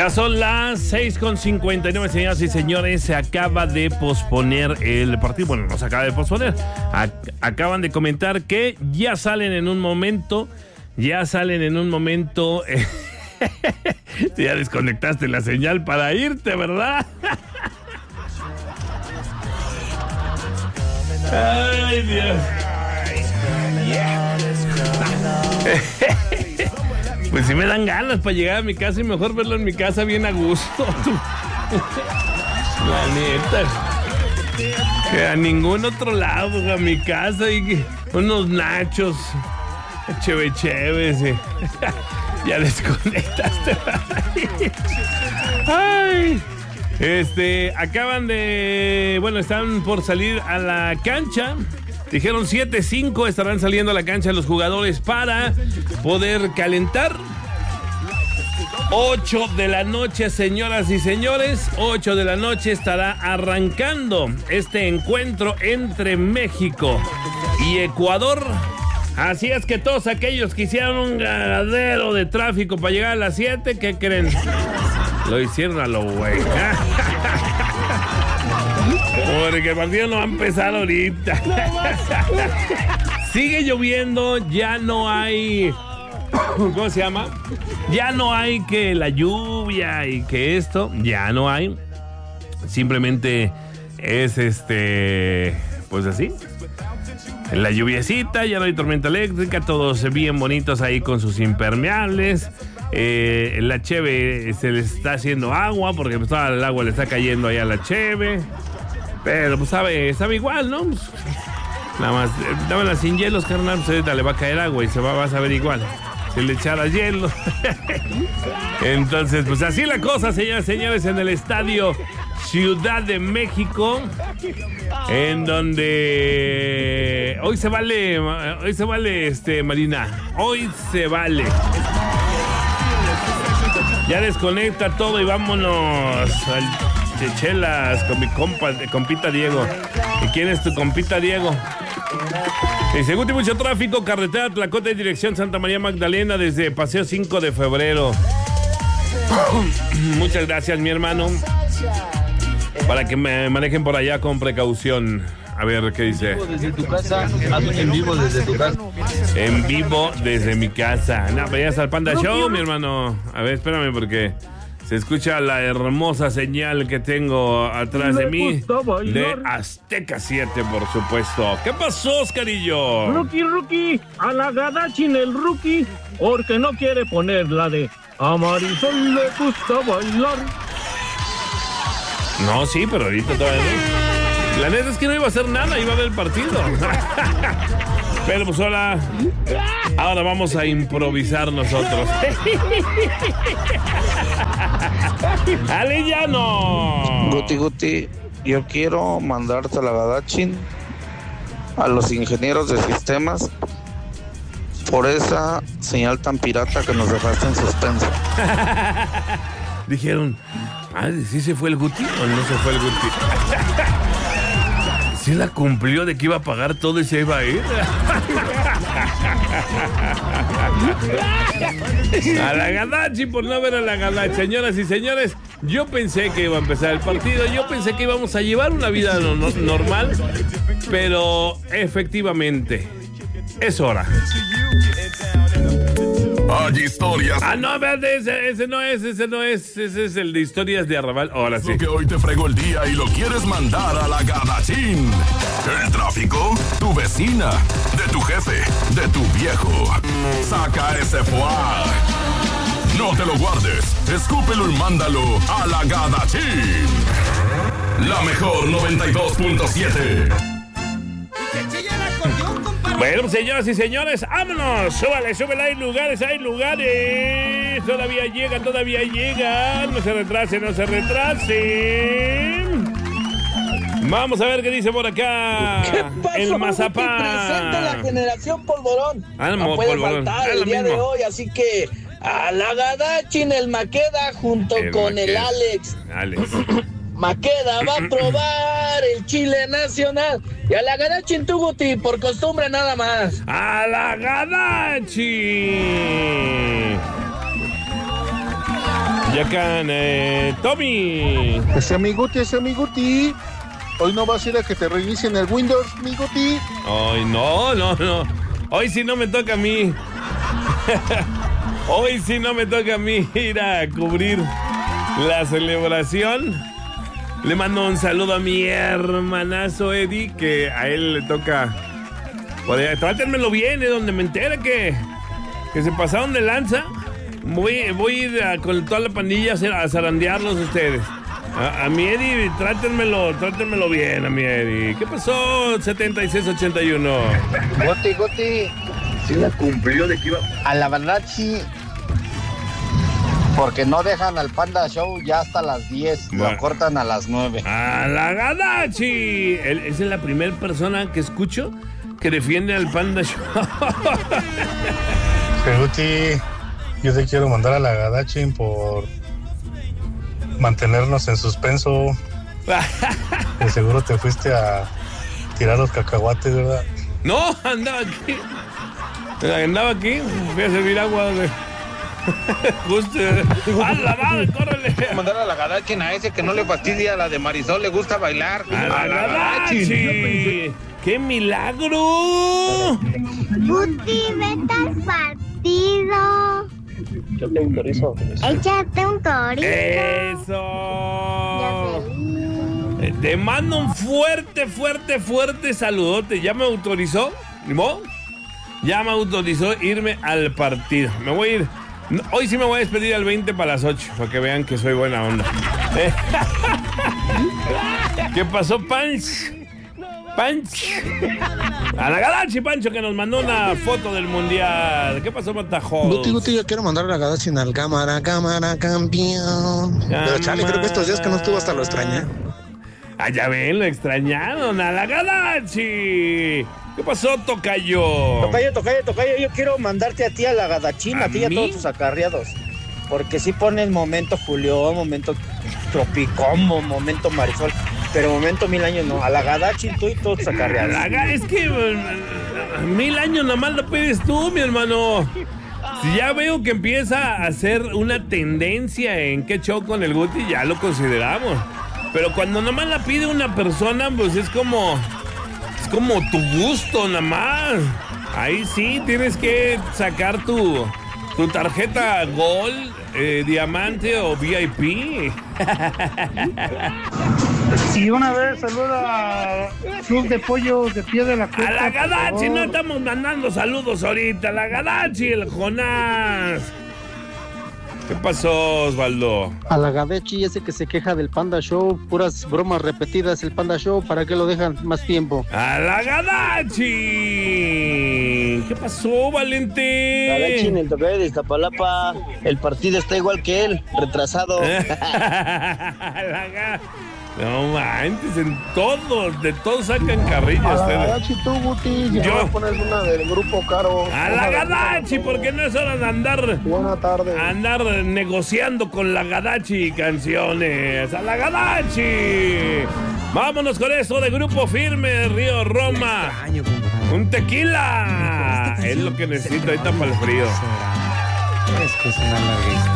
Ya son las 6:59, señoras y señores. Se acaba de posponer el partido. Bueno, no se acaba de posponer. Acaban de comentar que ya salen en un momento. Ya desconectaste la señal para irte, ¿verdad? Ay, Dios. Pues sí me dan ganas para llegar a mi casa y mejor verlo en mi casa bien a gusto. La neta. Que a ningún otro lado, a mi casa y unos nachos. Chéves. Ya desconectaste. Ay. Acaban de... Bueno, están por salir a la cancha. Dijeron 7:05 estarán saliendo a la cancha los jugadores para poder calentar. 8 de la noche, señoras y señores, 8 de la noche estará arrancando este encuentro entre México y Ecuador. Así es que todos aquellos que hicieron un gadero de tráfico para llegar a las 7, ¿qué creen? Lo hicieron a lo güey. Porque el partido no va a empezar ahorita. Sigue lloviendo, ya no hay... ¿Cómo se llama? Ya no hay que la lluvia y que esto, ya no hay. Simplemente es pues así. La lluviecita, ya no hay tormenta eléctrica, todos bien bonitos ahí con sus impermeables. La cheve se le está haciendo agua porque pues, todo el agua le está cayendo ahí a la cheve. Pero pues sabe igual, ¿no? Pues, nada más, dámela sin hielos, carnal, pues ahorita le va a caer agua y va a saber igual. Si le echara hielo. Entonces, pues así la cosa, señoras y señores, en el estadio Ciudad de México, en donde hoy se vale, Marina, hoy se vale. Ya desconecta todo y vámonos al Chechelas con mi compita Diego. ¿Y quién es tu compita Diego? Y según mucho tráfico, carretera Tlacote en dirección Santa María Magdalena desde Paseo 5 de febrero. Muchas gracias, mi hermano. Para que me manejen por allá con precaución. A ver, ¿qué dice? Desde tu casa, en vivo desde tu casa. En vivo desde mi casa. No, pero ya está el Panda Show, mi hermano. A ver, espérame porque se escucha la hermosa señal que tengo atrás de mí. De Azteca 7, por supuesto. ¿Qué pasó, Oscarillo? Rookie, a la Gadachin el rookie, porque no quiere poner la de a Marisol le gusta bailar. No, sí, pero ahorita todavía no. La neta es que no iba a hacer nada, iba a ver el partido. Pero pues ahora vamos a improvisar nosotros. ¡Alillano! Guti, yo quiero mandarte a la Gadachin a los ingenieros de sistemas por esa señal tan pirata que nos dejaste en suspenso. Dijeron, ¿sí se fue el Guti o no se fue el Guti? Sí la cumplió de que iba a pagar todo y se iba a ir. A la Gadachi por no ver a la Gadachi. Señoras y señores, yo pensé que iba a empezar el partido. Yo pensé que íbamos a llevar una vida normal. Pero efectivamente es hora. Hay historias. No, espérate, ese no es. Ese es el de historias de Arrabal. Ahora sí. Que hoy te fregó el día y lo quieres mandar a la Gadachín. El tráfico, tu vecina, de tu jefe, de tu viejo. Saca ese foie. No te lo guardes. Escúpelo y mándalo a la Gadachín. La mejor 92.7. Bueno, señoras y señores, vámonos. Súbale, hay lugares. Todavía llegan. No se retrasen. Vamos a ver qué dice por acá. ¿Qué pasó, el mazapán. Presente la generación polvorón. No puede faltar el día de hoy, así que a la Gadachin el Maqueda junto con el Alex. Maqueda va a probar el chile nacional. Y a la Gadachin tu Guti, por costumbre nada más. ¡A la Gadachin! Yacan, Tommy. Ese amiguti. Hoy no vas a ir a que te reinicien el Windows, amiguti. Ay, no. Hoy sí no me toca a mí. Hoy sí no me toca a mí ir a cubrir la celebración. Le mando un saludo a mi hermanazo Eddie, que a él le toca. Trátenmelo bien, donde me entere que se pasaron de lanza. Voy a ir con toda la pandilla a zarandearlos a ustedes. A mi Eddie, trátenmelo bien a mi Eddie. ¿Qué pasó? 7681. Goti. Sí la cumplió de que iba. A la verdad sí. Porque no dejan al Panda Show ya hasta las 10. Lo cortan a las 9. A la Gadachi. Esa es la primera persona que escucho que defiende al Panda Show. Guti, yo te quiero mandar a la Gadachi por mantenernos en suspenso. De seguro te fuiste a tirar los cacahuates, ¿verdad? No, andaba aquí. Voy a servir agua, güey. Justo. ¡Hala, córrele! Mandar a la Gadachi a ese que no le fastidia, a la de Marisol le gusta bailar. ¡A la Gadachi! ¡Qué milagro! Guti, vete al partido. Échate un chorizo. Échate un torito. ¡Eso! Te mando un fuerte saludote. ¿Ya me autorizó? ¿No? Ya me autorizó irme al partido. Me voy a ir. Hoy sí me voy a despedir al 20 para las 8, para que vean que soy buena onda. ¿Qué pasó, Panch? A la Gadachi, Pancho, que nos mandó una foto del mundial. ¿Qué pasó, Matajos? Guti, yo quiero mandar a la Gadachi al cámara, campeón. Pero chale, creo que estos días que no estuvo hasta lo extrañé. Ah, ya ven, lo extrañaron a la Gadachi. ¿Qué pasó, Tocayo? Tocayo, yo quiero mandarte a ti a la Gadachina, a ti y a todos tus acarreados. Porque sí pones momento Julio, momento Tropicón, momento Marisol, pero momento 1000 años no. A la Gadachi tú y todos tus acarreados. Es que 1000 años nomás lo pides tú, mi hermano. Si ya veo que empieza a hacer una tendencia en qué show con el Guti, ya lo consideramos. Pero cuando nomás la pide una persona, pues es como tu gusto nada más. Ahí sí tienes que sacar tu tarjeta Gold, Diamante o VIP. Y una vez saluda a Club de Pollo de Pie de la Cuesta. A la Gadachi, no estamos mandando saludos ahorita. A la Gadachi, el Jonás. ¿Qué pasó, Osvaldo? A la Gadachi, ese que se queja del Panda Show, puras bromas repetidas el Panda Show, ¿para qué lo dejan más tiempo? ¡A la Gadachi! ¿Qué pasó, Valente? Gadachi en el toque de Iztapalapa, el partido está igual que él, retrasado. No manches, de todos sacan carrilla a ustedes. La Gadachi tú, Guti, yo voy a poner una del grupo Caro. A la Gadachi, porque no es hora de andar. Buena tarde. Andar negociando con la Gadachi canciones. A la Gadachi. Vámonos con eso de Grupo Firme, Río Roma. Un tequila. Es lo que necesito ahorita para el frío. Es que es una larga historia.